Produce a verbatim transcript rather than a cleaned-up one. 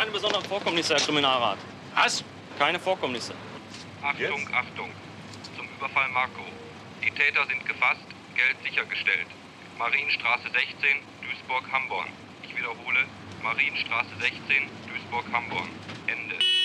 keine besonderen Vorkommnisse, Herr Kriminalrat. Was? Keine Vorkommnisse. Achtung, Jetzt? Achtung. Zum Überfall Marco. Die Täter sind gefasst, Geld sichergestellt. Marienstraße sechzehn, Duisburg-Hamborn. Ich wiederhole, Marienstraße sechzehn, Duisburg-Hamborn. Ende.